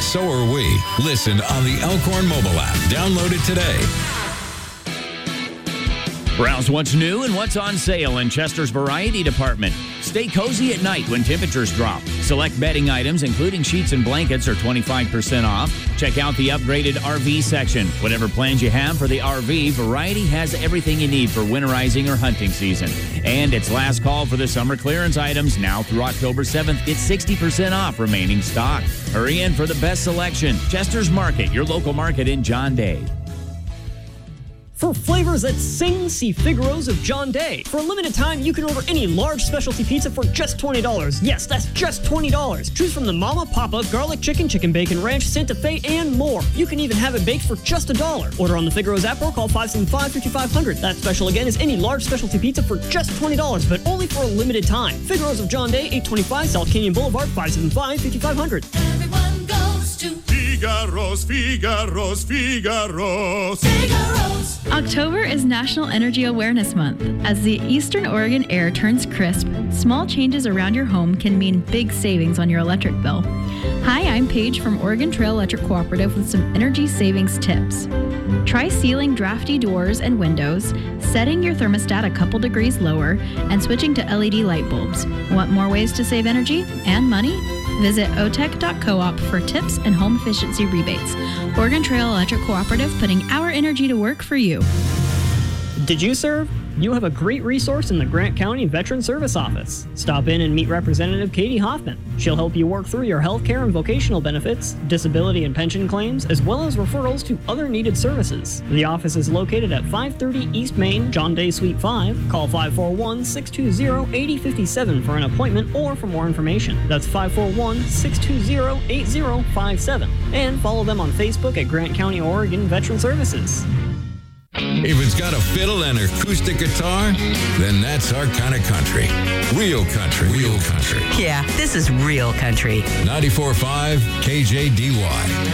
so are we. Listen on the Elkhorn mobile app. Download it today. Browse what's new and what's on sale in Chester's Variety Department. Stay cozy at night when temperatures drop. Select bedding items, including sheets and blankets, are 25% off. Check out the upgraded RV section. Whatever plans you have for the RV, Variety has everything you need for winterizing or hunting season. And it's last call for the summer clearance items. Now through October 7th, get 60% off remaining stock. Hurry in for the best selection. Chester's Market, your local market in John Day. For flavors that sing, see Figaro's of John Day. For a limited time, you can order any large specialty pizza for just $20. Yes, that's just $20. Choose from the Mama, Papa, Garlic Chicken, Chicken Bacon Ranch, Santa Fe, and more. You can even have it baked for just $1. Order on the Figaro's app or call 575-5500. That special again is any large specialty pizza for just $20, but only for a limited time. Figaro's of John Day, 825 South Canyon Boulevard, 575-5500. Everyone goes to Figaro's, Figaro's, Figaro's. Figaro's. October is National Energy Awareness Month. As the Eastern Oregon air turns crisp, small changes around your home can mean big savings on your electric bill. Hi, I'm Paige from Oregon Trail Electric Cooperative with some energy savings tips. Try sealing drafty doors and windows, setting your thermostat a couple degrees lower, and switching to LED light bulbs. Want more ways to save energy and money? Visit otech.coop for tips and home efficiency rebates. Oregon Trail Electric Cooperative, putting our energy to work for you. Did you serve? You have a great resource in the Grant County Veteran Service Office. Stop in and meet Representative Katie Hoffman. She'll help you work through your health care and vocational benefits, disability and pension claims, as well as referrals to other needed services. The office is located at 530 East Main, John Day Suite 5. Call 541-620-8057 for an appointment or for more information. That's 541-620-8057. And follow them on Facebook at Grant County, Oregon Veteran Services. If it's got a fiddle and acoustic guitar, then that's our kind of country. Real country. Real country. Yeah, this is real country. 94.5 KJDY.